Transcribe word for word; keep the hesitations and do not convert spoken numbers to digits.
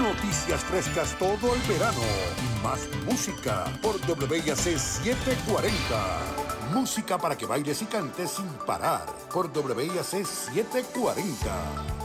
Noticias frescas todo el verano. Más música por W I A C setecientos cuarenta. Música para que bailes y cantes sin parar por W I A C setecientos cuarenta.